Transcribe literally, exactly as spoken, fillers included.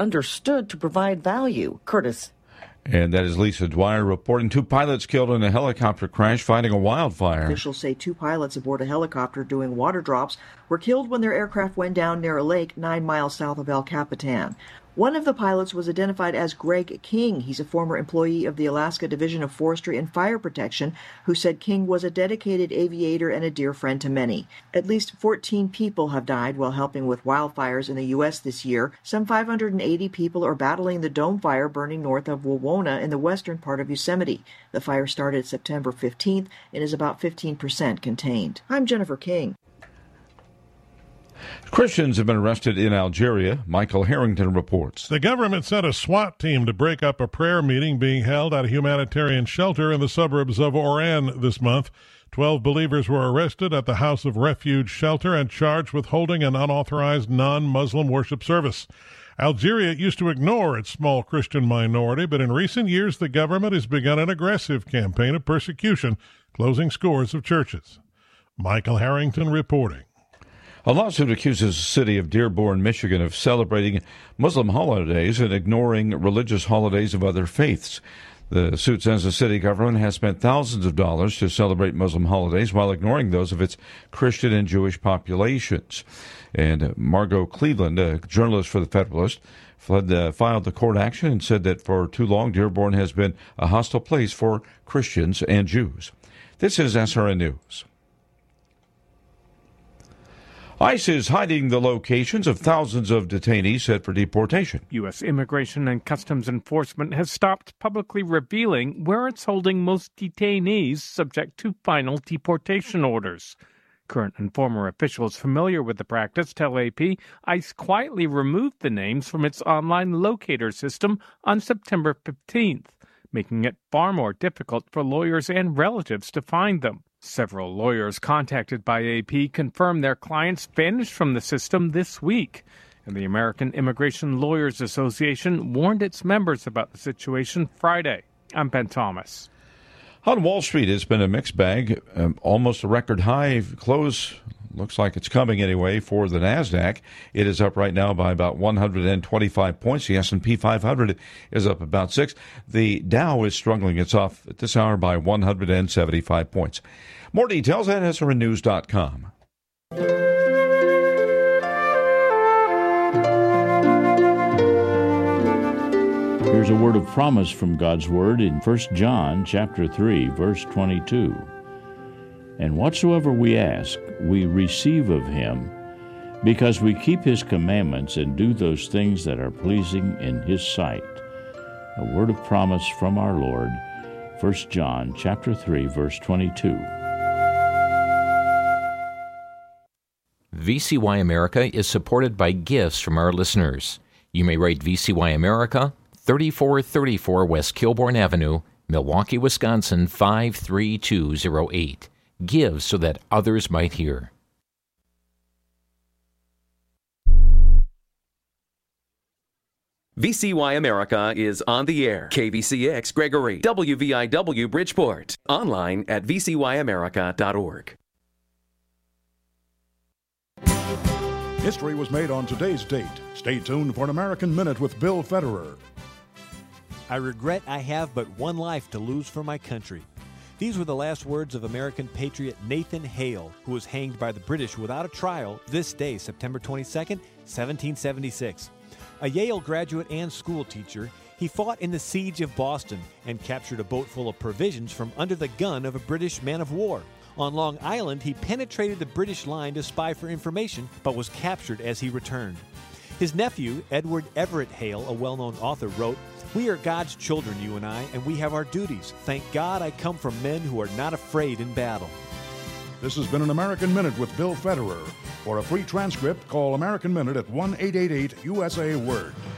understood to provide value. Curtis. And that is Lisa Dwyer reporting two pilots killed in a helicopter crash fighting a wildfire. Officials say two pilots aboard a helicopter doing water drops were killed when their aircraft went down near a lake nine miles south of El Capitan. One of the pilots was identified as Greg King. He's a former employee of the Alaska Division of Forestry and Fire Protection who said King was a dedicated aviator and a dear friend to many. At least fourteen people have died while helping with wildfires in the U S this year. Some five hundred eighty people are battling the dome fire burning north of Wawona in the western part of Yosemite. The fire started September fifteenth and is about fifteen percent contained. I'm Jennifer King. Christians have been arrested in Algeria. Michael Harrington reports. The government sent a SWAT team to break up a prayer meeting being held at a humanitarian shelter in the suburbs of Oran this month. Twelve believers were arrested at the House of Refuge shelter and charged with holding an unauthorized non-Muslim worship service. Algeria used to ignore its small Christian minority, but in recent years the government has begun an aggressive campaign of persecution, closing scores of churches. Michael Harrington reporting. A lawsuit accuses the city of Dearborn, Michigan, of celebrating Muslim holidays and ignoring religious holidays of other faiths. The suit says the city government has spent thousands of dollars to celebrate Muslim holidays while ignoring those of its Christian and Jewish populations. And Margot Cleveland, a journalist for The Federalist, fled, uh, filed the court action and said that for too long Dearborn has been a hostile place for Christians and Jews. This is S R N News. ICE is hiding the locations of thousands of detainees set for deportation. U S. Immigration and Customs Enforcement has stopped publicly revealing where it's holding most detainees subject to final deportation orders. Current and former officials familiar with the practice tell A P ICE quietly removed the names from its online locator system on September fifteenth, making it far more difficult for lawyers and relatives to find them. Several lawyers contacted by A P confirmed their clients vanished from the system this week, and the American Immigration Lawyers Association warned its members about the situation Friday. I'm Ben Thomas. On Wall Street, it's been a mixed bag, um, almost a record high close. Looks like it's coming anyway for the NASDAQ. It is up right now by about one hundred twenty-five points. The S and P five hundred is up about six. The Dow is struggling. It's off at this hour by one hundred seventy-five points. More details at S R N news dot com. Here's a word of promise from God's Word in First John chapter three, verse twenty-two. And whatsoever we ask, we receive of him, because we keep his commandments and do those things that are pleasing in his sight. A word of promise from our Lord, First John chapter three, verse twenty-two. V C Y America is supported by gifts from our listeners. You may write V C Y America, thirty-four thirty-four West Kilbourne Avenue, Milwaukee, Wisconsin, five three two zero eight. Give so that others might hear. V C Y America is on the air. K B C X Gregory, W V I W Bridgeport. Online at v c y america dot org. History was made on today's date. Stay tuned for an American Minute with Bill Federer. I regret I have but one life to lose for my country. These were the last words of American patriot Nathan Hale, who was hanged by the British without a trial this day, September twenty-second, seventeen seventy-six. A Yale graduate and school teacher, he fought in the Siege of Boston and captured a boat full of provisions from under the gun of a British man of war. On Long Island, he penetrated the British line to spy for information, but was captured as he returned. His nephew, Edward Everett Hale, a well-known author, wrote, "We are God's children, you and I, and we have our duties. Thank God I come from men who are not afraid in battle." This has been an American Minute with Bill Federer. For a free transcript, call American Minute at one eight eight eight U S A Word.